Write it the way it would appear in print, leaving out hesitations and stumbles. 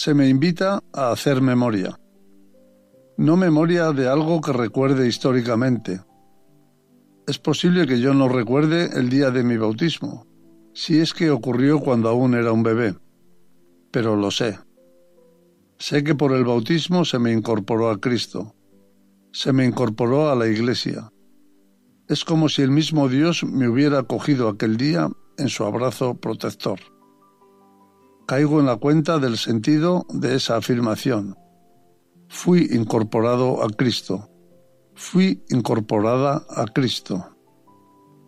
se me invita a hacer memoria. No memoria de algo que recuerde históricamente. Es posible que yo no recuerde el día de mi bautismo, si es que ocurrió cuando aún era un bebé, pero lo sé. Sé que por el bautismo se me incorporó a Cristo, se me incorporó a la Iglesia. Es como si el mismo Dios me hubiera acogido aquel día en su abrazo protector. Caigo en la cuenta del sentido de esa afirmación. Fui incorporado a Cristo. Fui incorporada a Cristo.